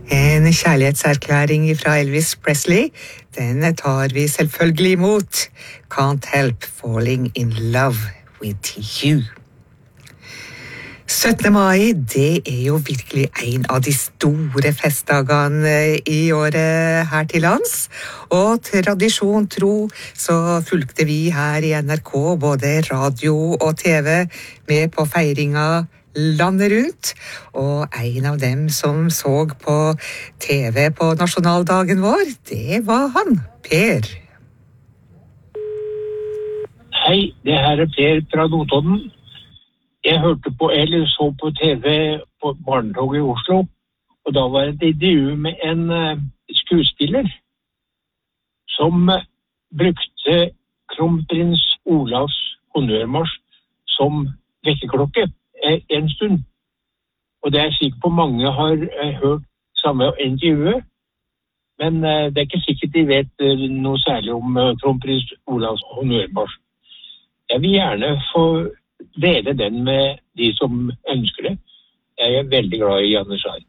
En kjærlighetserklæring fra Elvis Presley, den tar vi selvfølgelig imot. Can't help falling in love with you. 17. mai, det jo virkelig en av de store festdagene i året her til lands. Og tradisjon tro så fulgte vi her i NRK, både radio og TV, med på feiringa landet rundt. Og en av dem som så på TV på nasjonaldagen vår, det var han, Per. Hei, det her Per fra Notodden. Jeg hørte på, eller så på TV på barnetoget i Oslo, og da var det et intervju med en skuespiller som brukte kronprins Olavs honnørmarsj som vekkerklokke en stund. Og det sikkert på mange har hørt samme intervjuet, men det ikke sikkert de vet noe særlig om kronprins Olavs honnørmarsj. Jeg vil gjerne få dele den med de som ønsker det. Jeg veldig glad i Janne Schar.